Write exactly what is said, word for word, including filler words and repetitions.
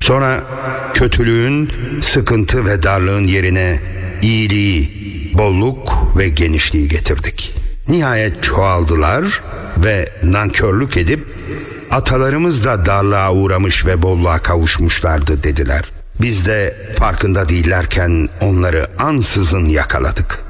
Sonra kötülüğün, sıkıntı ve darlığın yerine iyiliği, bolluk ve genişliği getirdik. Nihayet çoğaldılar ve nankörlük edip atalarımız da darlığa uğramış ve bolluğa kavuşmuşlardı dediler. Biz de farkında değillerken onları ansızın yakaladık.